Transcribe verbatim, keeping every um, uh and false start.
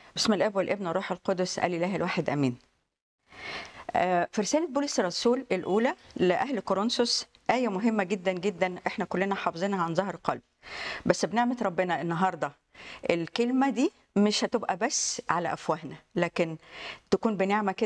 بسم الاب والابن والروح القدس الاله الواحد امين. آه، في رساله بولس الرسول الاولى لاهل كورنثوس ايه مهمه جدا جدا احنا كلنا حافظينها عن ظهر قلب، بس بنعمه ربنا النهارده الكلمه دي مش هتبقى بس على افواهنا، لكن تكون بنعمه كده